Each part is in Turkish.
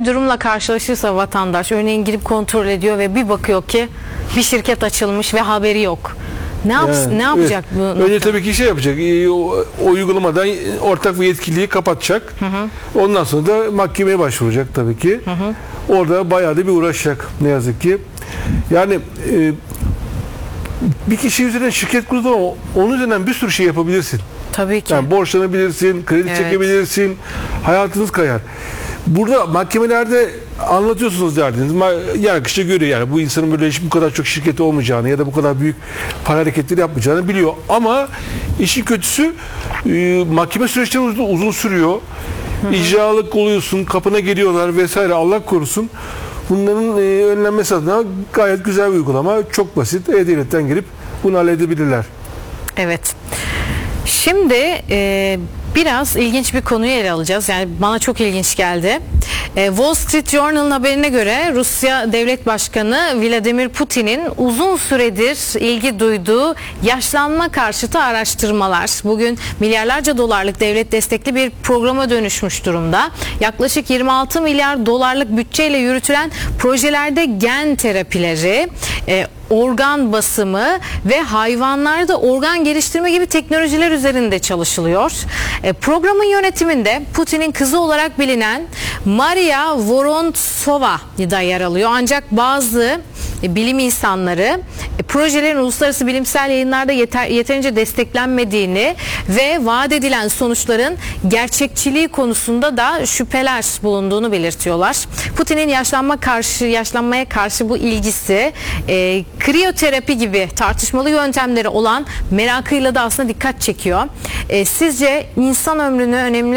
durumla karşılaşırsa vatandaş, örneğin girip kontrol ediyor ve bir bakıyor ki bir şirket açılmış ve haberi yok. Ne yapacak bu nokta? Önce tabii ki şey yapacak. O uygulamadan ortak ve yetkiliyi kapatacak. Ondan sonra da mahkemeye başvuracak tabii ki. Orada bayağı da bir uğraşacak ne yazık ki. Yani bir kişi üzerinden şirket kurdu ama onun üzerinden bir sürü şey yapabilirsin. Tabii ki. Yani borçlanabilirsin, kredi çekebilirsin, hayatınız kayar. Burada mahkemelerde anlatıyorsunuz derdiniz. Yargıçta görüyor yani bu insanın böyle bu kadar çok şirketi olmayacağını ya da bu kadar büyük para hareketleri yapmayacağını biliyor. Ama işin kötüsü mahkeme süreçleri uzun sürüyor. İcralık oluyorsun, kapına geliyorlar vesaire, Allah korusun. Bunların önlenmesi adına gayet güzel bir uygulama. Çok basit. E-Devlet'ten girip bunu halledebilirler. Evet. Şimdi biraz ilginç bir konuyu ele alacağız. Yani bana çok ilginç geldi. Wall Street Journal'ın haberine göre Rusya Devlet Başkanı Vladimir Putin'in uzun süredir ilgi duyduğu yaşlanma karşıtı araştırmalar bugün milyarlarca dolarlık devlet destekli bir programa dönüşmüş durumda. Yaklaşık 26 milyar dolarlık bütçeyle yürütülen projelerde gen terapileri, organ basımı ve hayvanlarda organ geliştirme gibi teknolojiler üzerinde çalışılıyor. Programın yönetiminde Putin'in kızı olarak bilinen Maria Vorontsova da yer alıyor. Ancak bazı bilim insanları projelerin uluslararası bilimsel yayınlarda yeterince desteklenmediğini ve vaat edilen sonuçların gerçekçiliği konusunda da şüpheler bulunduğunu belirtiyorlar. Putin'in yaşlanmaya karşı bu ilgisi kriyoterapi gibi tartışmalı yöntemleri olan merakıyla da aslında dikkat çekiyor. Sizce insan ömrünü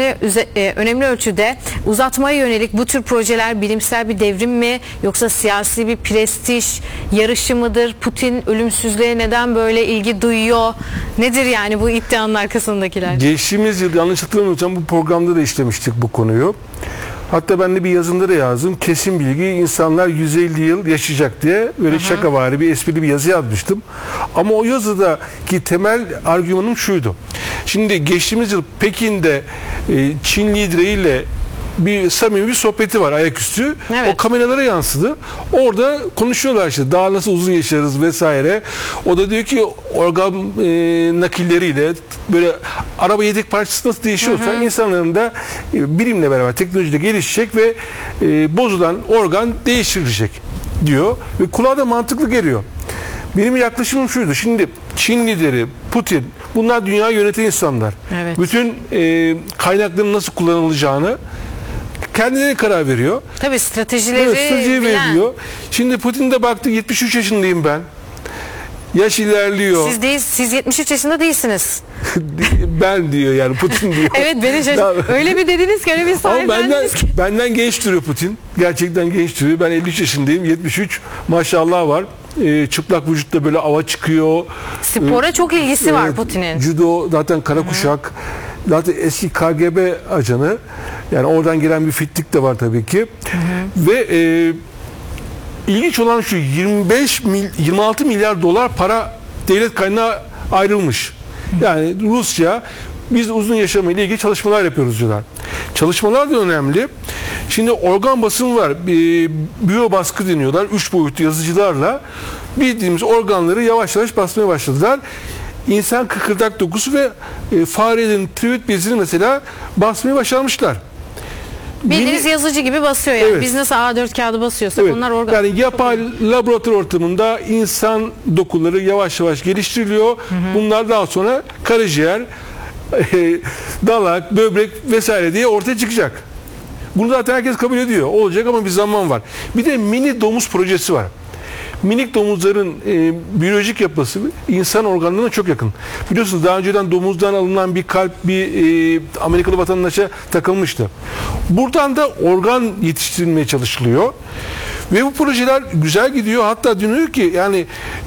önemli ölçüde uzatmaya yönelik bu tür projeler bilimsel bir devrim mi yoksa siyasi bir prestij yarışı mıdır? Putin ölümsüzlüğe neden böyle ilgi duyuyor? Nedir yani bu iddianın arkasındakiler? Geçtiğimiz yıl yanlış hatırlamıyorsam bu programda da işlemiştik bu konuyu. Hatta ben de bir yazımda da yazdım. Kesin bilgi insanlar 150 yıl yaşayacak diye böyle şakavari bir esprili bir yazı yazmıştım. Ama o yazıdaki temel argümanım şuydu. Şimdi geçtiğimiz yıl Pekin'de Çin lideriyle samimi bir sohbeti var ayaküstü. Evet. O kameralara yansıdı. Orada konuşuyorlar işte daha nasıl uzun yaşarız vesaire. O da diyor ki organ nakilleriyle böyle araba yedek parçası nasıl değişiyorsa insanların da bilimle beraber teknolojiyle gelişecek ve bozulan organ değiştirilecek diyor. Ve kulağa da mantıklı geliyor. Benim yaklaşımım şuydu. Şimdi Çin lideri Putin, bunlar dünyayı yöneten insanlar. Evet. Bütün kaynakların nasıl kullanılacağını kendileri karar veriyor. Tabii strateji veriyor. Şimdi Putin de baktı 73 yaşındayım ben. Yaş ilerliyor. Siz 73 yaşında değilsiniz. Ben diyor yani Putin diyor. Evet beni öyle bir dediniz ki öyle bir sahiplendiniz ki. Benden genç duruyor Putin. Gerçekten genç duruyor. Ben 53 yaşındayım. 73 maşallah var. Çıplak vücutta böyle ava çıkıyor. Spora çok ilgisi var Putin'in. Judo zaten kara kuşak. Zaten eski KGB ajanı. Yani oradan gelen bir fitlik de var tabii ki. Ve ilginç olan şu 26 milyar dolar para devlet kaynağı ayrılmış. Yani Rusya biz uzun yaşama ile ilgili çalışmalar yapıyoruz diyorlar. Çalışmalar da önemli. Şimdi organ basımı var. Biyobaskı deniyorlar. 3 boyutlu yazıcılarla bildiğimiz organları yavaş yavaş basmaya başladılar. İnsan kıkırdak dokusu ve farelerin tiroid bezini mesela basmaya başarmışlar. Bildiğiniz yazıcı gibi basıyor yani. Evet. Biz nasıl A4 kağıdı basıyorsak onlar organ. Yani yapay laboratuvar ortamında insan dokuları yavaş yavaş geliştiriliyor. Bunlar daha sonra karaciğer, dalak, böbrek vesaire diye ortaya çıkacak. Bunu zaten herkes kabul ediyor. Olacak ama bir zaman var. Bir de mini domuz projesi var. Minik domuzların biyolojik yapısı insan organlarına çok yakın. Biliyorsunuz daha önceden domuzdan alınan bir kalp bir Amerikalı vatandaşa takılmıştı. Buradan da organ yetiştirilmeye çalışılıyor. Ve bu projeler güzel gidiyor. Hatta diyor ki yani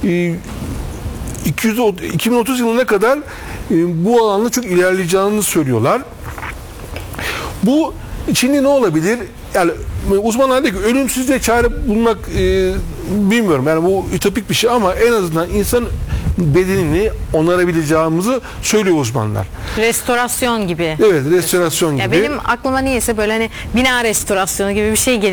2030 yılına kadar bu alanda çok ilerleyeceğini söylüyorlar. Bu Çin'de ne olabilir? Yani uzmanlar diyor ki ölümsüzlüğe çare bulmak bilmiyorum. Yani bu ütopik bir şey ama en azından insan bedenini onarabileceğimizi söylüyor uzmanlar. Restorasyon gibi. Evet, restorasyon gibi. Ya benim aklıma niyeyse böyle hani bina restorasyonu gibi bir şey geliyor.